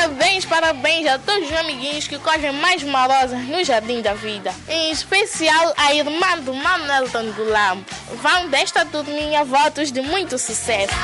Parabéns a todos os amiguinhos que correm mais marosas no Jardim da Vida. Em especial a irmã do Manuel Tangulam. Vão desta turminha votos de muito sucesso.